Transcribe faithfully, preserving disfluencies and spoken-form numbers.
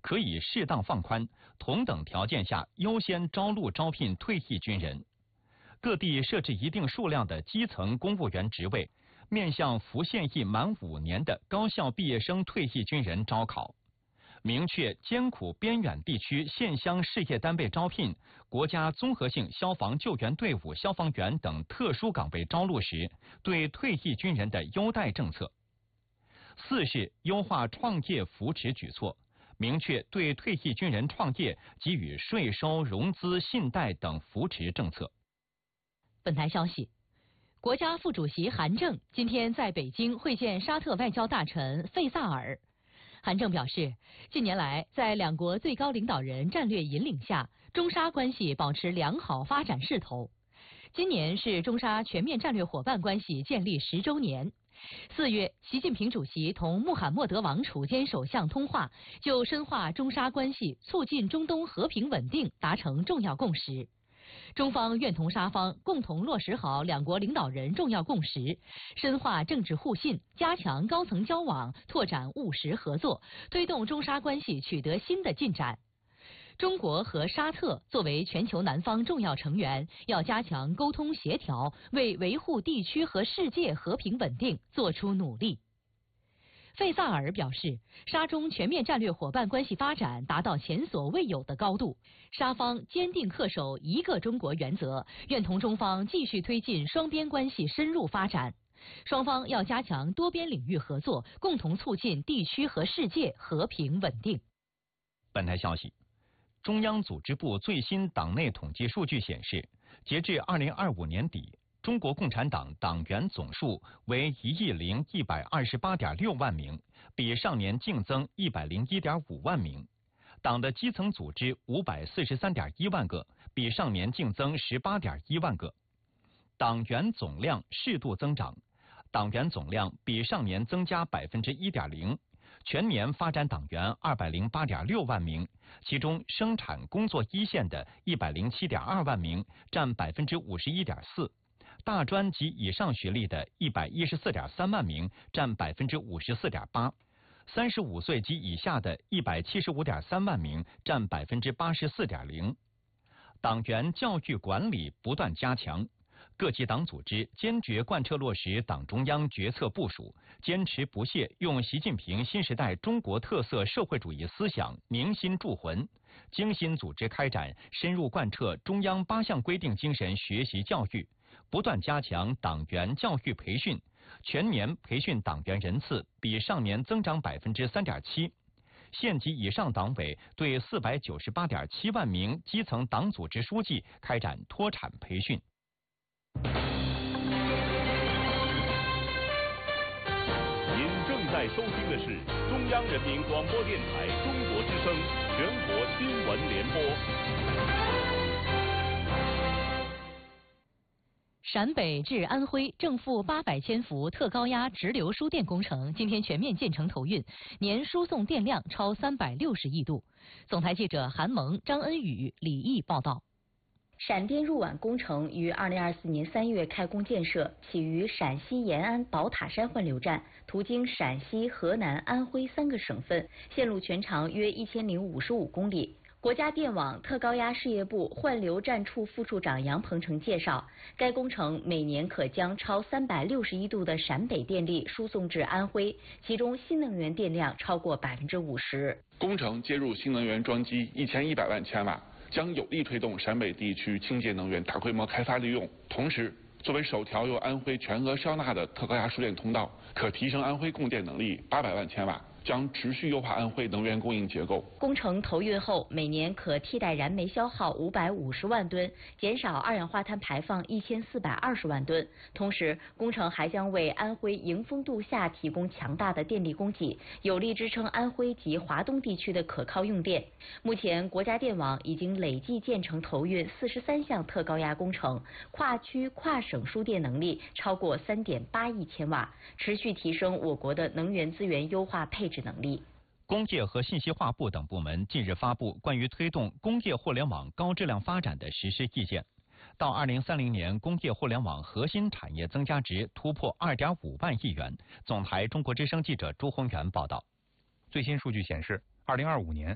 可以适当放宽，同等条件下优先招录招聘退役军人。各地设置一定数量的基层公务员职位，面向服现役满五年的高校毕业生退役军人招考。明确艰苦边远地区县乡事业单位招聘国家综合性消防救援队伍消防员等特殊岗位招录时，对退役军人的优待政策。四是优化创业扶持举措，明确对退役军人创业给予税收、融资、信贷等扶持政策。 本台消息，国家副主席韩正今天在北京会见沙特外交大臣费萨尔。韩正表示，近年来在两国最高领导人战略引领下，中沙关系保持良好发展势头。今年是中沙全面战略伙伴关系建立十周年。四月，习近平主席同穆罕默德王储坚首相通话，就深化中沙关系、促进中东和平稳定达成重要共识。中方愿同沙方共同落实好两国领导人重要共识，深化政治互信，加强高层交往，拓展务实合作，推动中沙关系取得新的进展。中国和沙特作为全球南方重要成员，要加强沟通协调，为维护地区和世界和平稳定做出努力。费萨尔表示，沙中全面战略伙伴关系发展达到前所未有的高度，沙方坚定恪守一个中国原则，愿同中方继续推进双边关系深入发展。双方要加强多边领域合作，共同促进地区和世界和平稳定。 本台消息，中央组织部最新党内统计数据显示，截至二零二五年底，中国共产党党员总数为一亿零一百二十八点六万名，比上年净增一百零一点五万名。党的基层组织五百四十三点一万个，比上年净增十八点一万个。党员总量适度增长，党员总量比上年增加百分之一点零。全年发展党员二百零八点六万名，其中生产工作一线的一百零七点二万名，占百分之五十一点四。大专及以上学历的一百一十四点三万名，占百分之五十四点八；三十五岁及以下的一百七十五点三万名，占百分之八十四点零。党员教育管理不断加强，各级党组织坚决贯彻落实党中央决策部署，坚持不懈用习近平新时代中国特色社会主义思想铭心铸魂，精心组织开展深入贯彻中央八项规定精神学习教育，不断加强党员教育培训，全年培训党员人次比上年增长百分之三点七。县级以上党委对四百九十八点七万名基层党组织书记开展脱产培训。 您正在收听的是中央人民广播电台中国之声全国新闻联播。 陕北至安徽正负八百千伏特高压直流输电工程今天全面建成投运，年输送电量超三百六十亿度。总台记者韩萌、张恩宇、李毅报道。 陕电入皖工程于二零二四年三月开工建设，起于陕西延安宝塔山换流站，途经陕西、河南、安徽三个省份，线路全长约一千零五十五公里。国家电网特高压事业部换流站处副处长杨鹏程介绍，该工程每年可将超三百六十一度的陕北电力输送至安徽，其中新能源电量超过百分之五十。 工程接入新能源装机一千一百万千瓦，将有力推动陕北地区清洁能源大规模开发利用。同时，作为首条由安徽全额销纳的特高压输电通道，可提升安徽供电能力八百万千瓦。将持续优化安徽能源供应结构。 工程投运后，每年可替代燃煤消耗五百五十万吨，减少二氧化碳排放一千四百二十万吨。同时，工程还将为安徽迎峰度夏提供强大的电力供给，有力支撑安徽及华东地区的可靠用电。目前，国家电网已经累计建成投运四十三项特高压工程，跨区跨省输电能力超过三点八亿千瓦，持续提升我国的能源资源优化配置能力。 工业和信息化部等部门近日发布关于推动工业互联网高质量发展的实施意见，到二零三零年，工业互联网核心产业增加值突破二点五万亿元。总台中国之声记者朱宏元报道。 最新数据显示，二零二五年